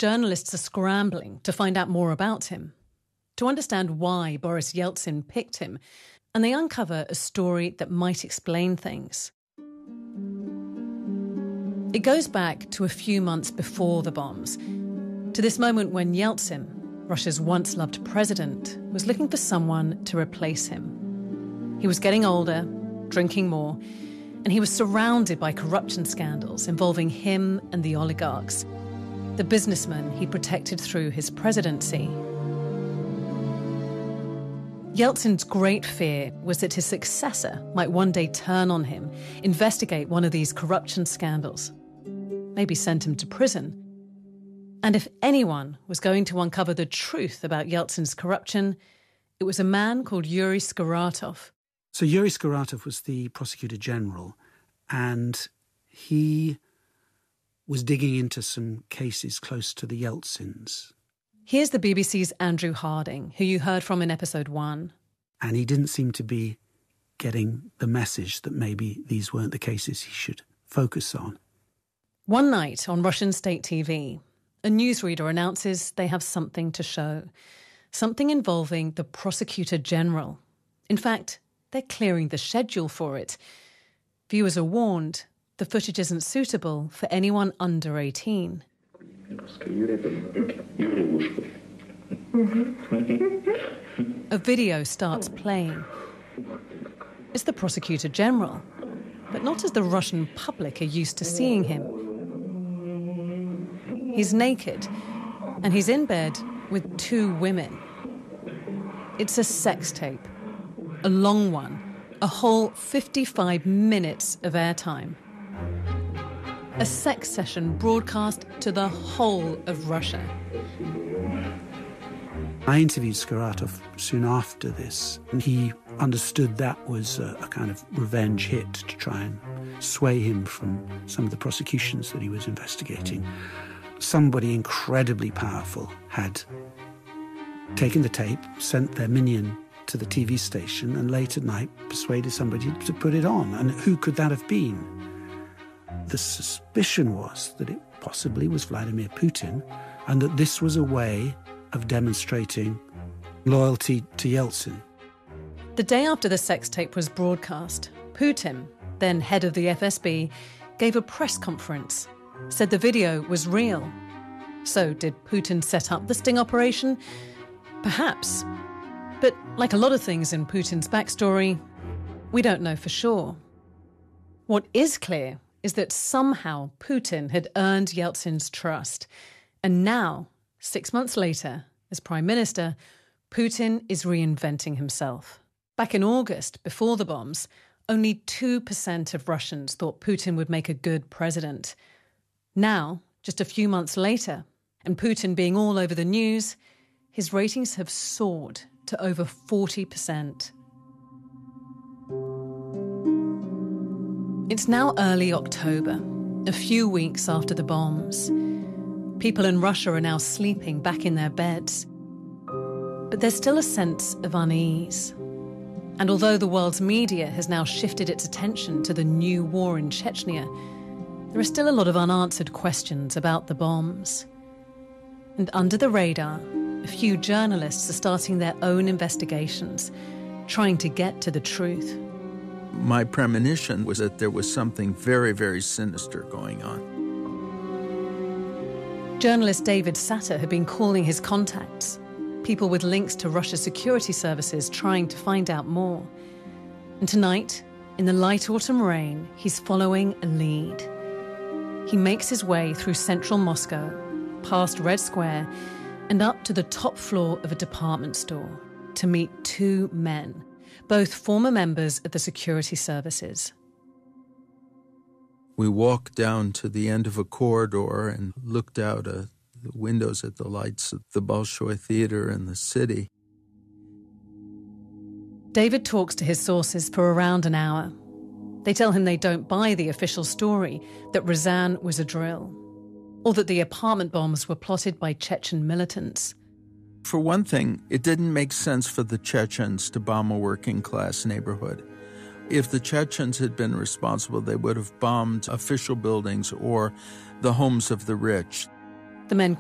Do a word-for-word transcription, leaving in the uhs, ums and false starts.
journalists are scrambling to find out more about him, to understand why Boris Yeltsin picked him, and they uncover a story that might explain things. It goes back to a few months before the bombs, to this moment when Yeltsin, Russia's once-loved president, was looking for someone to replace him. He was getting older, drinking more, and he was surrounded by corruption scandals involving him and the oligarchs, the businessmen he protected through his presidency. Yeltsin's great fear was that his successor might one day turn on him, investigate one of these corruption scandals, maybe send him to prison. And if anyone was going to uncover the truth about Yeltsin's corruption, it was a man called Yuri Skaratov. So Yuri Skaratov was the prosecutor general, and he was digging into some cases close to the Yeltsins. Here's the B B C's Andrew Harding, who you heard from in episode one. And he didn't seem to be getting the message that maybe these weren't the cases he should focus on. One night on Russian state T V, a newsreader announces they have something to show, something involving the prosecutor general. In fact, they're clearing the schedule for it. Viewers are warned the footage isn't suitable for anyone under eighteen. A video starts playing. It's the prosecutor general, but not as the Russian public are used to seeing him. He's naked, and he's in bed with two women. It's a sex tape, a long one, a whole fifty-five minutes of airtime. A sex session broadcast to the whole of Russia. I interviewed Skaratov soon after this, and he understood that was a, a kind of revenge hit to try and sway him from some of the prosecutions that he was investigating. Somebody incredibly powerful had taken the tape, sent their minion to the T V station, and late at night persuaded somebody to put it on. And who could that have been? The suspicion was that it possibly was Vladimir Putin, and that this was a way of demonstrating loyalty to Yeltsin. The day after the sex tape was broadcast, Putin, then head of the F S B, gave a press conference, said the video was real. So did Putin set up the sting operation? Perhaps. But like a lot of things in Putin's backstory, we don't know for sure. What is clear is that somehow Putin had earned Yeltsin's trust. And now, six months later, as Prime Minister, Putin is reinventing himself. Back in August, before the bombs, only two percent of Russians thought Putin would make a good president. Now, just a few months later, and Putin being all over the news, his ratings have soared to over forty percent. It's now early October, a few weeks after the bombs. People in Russia are now sleeping back in their beds. But there's still a sense of unease. And although the world's media has now shifted its attention to the new war in Chechnya, there are still a lot of unanswered questions about the bombs. And under the radar, a few journalists are starting their own investigations, trying to get to the truth. My premonition was that there was something very, very sinister going on. Journalist David Satter had been calling his contacts, people with links to Russia's security services, trying to find out more. And tonight, in the light autumn rain, he's following a lead. He makes his way through central Moscow, past Red Square, and up to the top floor of a department store to meet two men, both former members of the security services. We walked down to the end of a corridor and looked out uh, the windows at the lights of the Bolshoi Theater in the city. David talks to his sources for around an hour. They tell him they don't buy the official story that Ryazan was a drill, or that the apartment bombs were plotted by Chechen militants. For one thing, it didn't make sense for the Chechens to bomb a working-class neighborhood. If the Chechens had been responsible, they would have bombed official buildings or the homes of the rich. The men